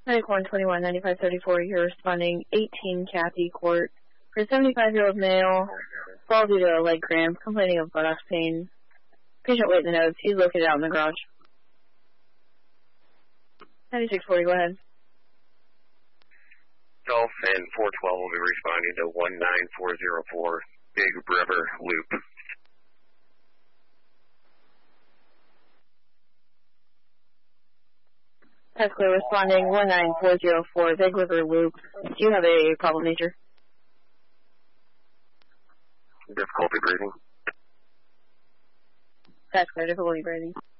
9121 9534, you're responding 18 Kathy Court for a 75-year-old male, fall due to a leg cramp, complaining of buttocks pain. Patient waiting the notes. He's located out in the garage. 9640, go ahead. Golf and 412 will be responding to 19404 Big River Loop. That's clear, responding 19404 Big River Loop. Do you have a problem, Major? Difficulty breathing. That's clear, difficulty breathing.